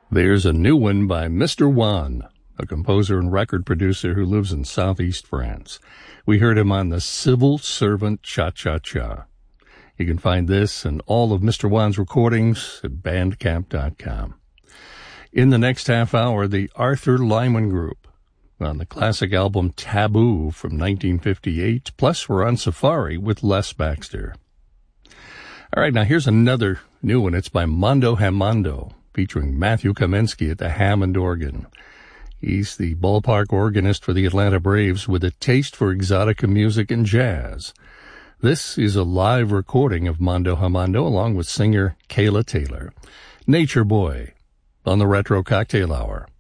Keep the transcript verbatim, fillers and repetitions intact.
There's a new one by Mister Juan, a composer and record producer who lives in southeast France. We heard him on the Civil Servant Cha-Cha-Cha. You can find this and all of Mister Juan's recordings at bandcamp dot com. In the next half hour, the Arthur Lyman Group on the classic album Taboo from nineteen fifty-eight, plus we're on safari with Les Baxter. All right, now here's another new one. It's by Mondo Hammando, featuring Matthew Kaminsky at the Hammond organ. He's the ballpark organist for the Atlanta Braves with a taste for exotica music and jazz. This is a live recording of Mondo Hammando along with singer Kayla Taylor. Nature Boy on the Retro Cocktail Hour.